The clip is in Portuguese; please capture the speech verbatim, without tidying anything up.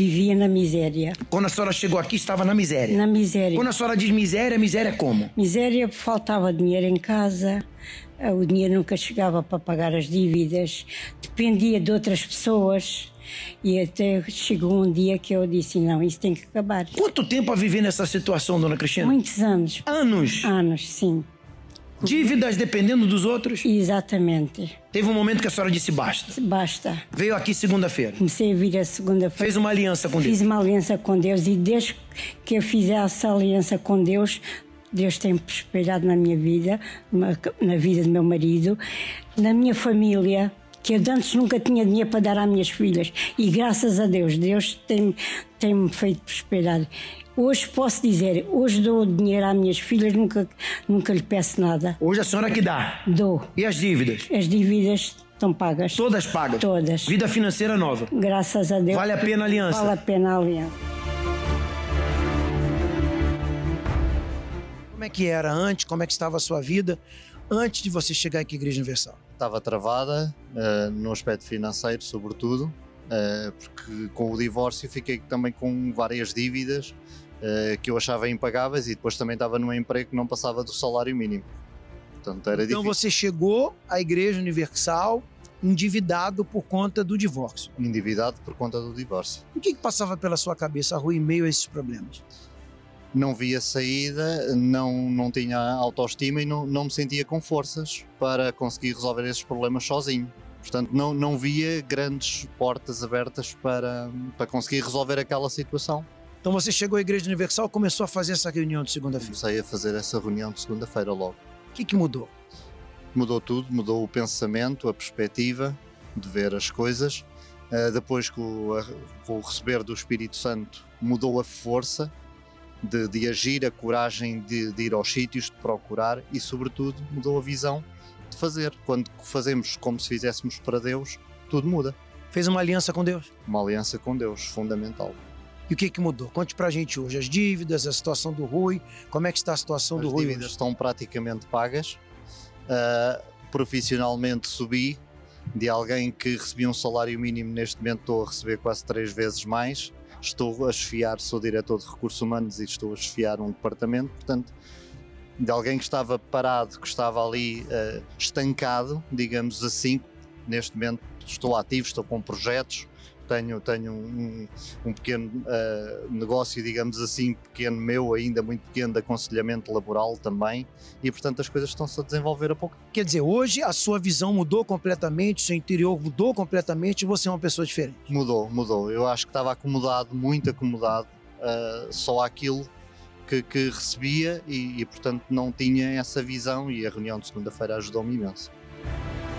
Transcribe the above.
vivia na miséria. Quando a senhora chegou aqui, estava na miséria? Na miséria. Quando a senhora diz miséria, miséria como? Miséria, faltava dinheiro em casa, o dinheiro nunca chegava para pagar as dívidas, dependia de outras pessoas e até chegou um dia que eu disse, não, isso tem que acabar. Quanto tempo a viver nessa situação, dona Cristina? Muitos anos. Anos? Anos, sim. Dívidas dependendo dos outros? Exatamente. Teve um momento que a senhora disse basta. Basta. Veio aqui segunda-feira. Comecei a vir a segunda-feira. Fez uma aliança com Deus. Fiz uma aliança com Deus e desde que eu fiz essa aliança com Deus, Deus tem prosperado na minha vida, na vida do meu marido, na minha família, que eu antes nunca tinha dinheiro para dar às minhas filhas. E graças a Deus, Deus tem, tem-me feito prosperar. Hoje posso dizer, hoje dou dinheiro às minhas filhas, nunca, nunca lhe peço nada. Hoje a senhora que dá? Dou. E as dívidas? As dívidas estão pagas. Todas pagas? Todas. Vida financeira nova? Graças a Deus. Vale a pena a aliança? Vale a pena a aliança. Como é que era antes? Como é que estava a sua vida antes de você chegar aqui à Igreja Universal? Estava travada, uh, no aspecto financeiro, sobretudo, uh, porque com o divórcio fiquei também com várias dívidas uh, que eu achava impagáveis e depois também estava num emprego que não passava do salário mínimo. Portanto, era então difícil. Você chegou à Igreja Universal endividado por conta do divórcio? Endividado por conta do divórcio. O que, que passava pela sua cabeça, Rui, em meio a esses problemas? Não via saída, não, não tinha autoestima e não, não me sentia com forças para conseguir resolver esses problemas sozinho. Portanto, não, não via grandes portas abertas para, para conseguir resolver aquela situação. Então você chegou à Igreja Universal e começou a fazer essa reunião de segunda-feira? Comecei a fazer essa reunião de segunda-feira logo. O que, que mudou? Mudou tudo, mudou o pensamento, a perspectiva de ver as coisas. Uh, depois com o, com o receber do Espírito Santo, mudou a força De, de agir, a coragem de, de ir aos sítios, de procurar e, sobretudo, mudou a visão de fazer. Quando fazemos como se fizéssemos para Deus, tudo muda. Fez uma aliança com Deus? Uma aliança com Deus, fundamental. E o que que mudou? Conte pra gente hoje. As dívidas, a situação do Rui, como é que está a situação As do Rui? As dívidas hoje? Estão praticamente pagas. Uh, profissionalmente subi, de alguém que recebia um salário mínimo, neste momento estou a receber quase três vezes mais. Estou a chefiar, sou diretor de recursos humanos e estou a chefiar um departamento, portanto, de alguém que estava parado, que estava ali uh, estancado, digamos assim. Neste momento estou ativo, estou com projetos, tenho, tenho um, um pequeno uh, negócio, digamos assim, pequeno meu, ainda muito pequeno, de aconselhamento laboral também, e portanto as coisas estão-se a desenvolver a pouco. Quer dizer, hoje a sua visão mudou completamente, o seu interior mudou completamente e você é uma pessoa diferente. Mudou, mudou. Eu acho que estava acomodado, muito acomodado, uh, só àquilo que, que recebia e, e portanto não tinha essa visão, e a reunião de segunda-feira ajudou-me imenso.